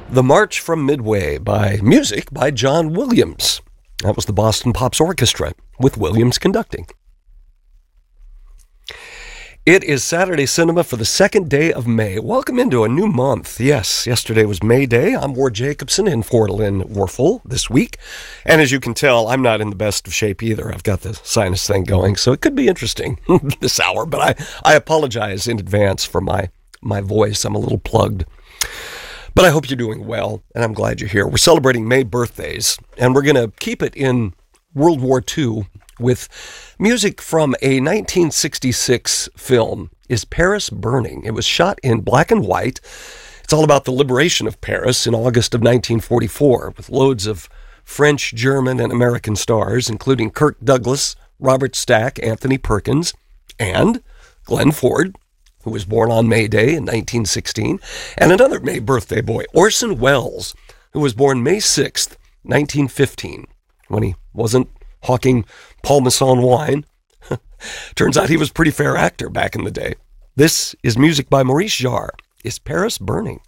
The March from Midway by music by John Williams. That was the Boston Pops Orchestra with Williams conducting. It is Saturday Cinema for the second day of May. Welcome into a new month. Yes, yesterday was May Day. I'm Ward Jacobson in for Lynn Warfel this week. And as you can tell, I'm not in the best of shape either. I've got the sinus thing going, so it could be interesting this hour. But I apologize in advance for my voice. I'm a little plugged. But I hope you're doing well, and I'm glad you're here. We're celebrating May birthdays, and we're going to keep it in World War II with music from a 1966 film, Is Paris Burning? It was shot in black and white. It's all about the liberation of Paris in August of 1944, with loads of French, German, and American stars, including Kirk Douglas, Robert Stack, Anthony Perkins, and Glenn Ford, who was born on May Day in 1916, and another May birthday boy, Orson Welles, who was born May 6th, 1915, when he wasn't hawking Paul Masson wine. Turns out he was a pretty fair actor back in the day. This is music by Maurice Jarre, Is Paris Burning?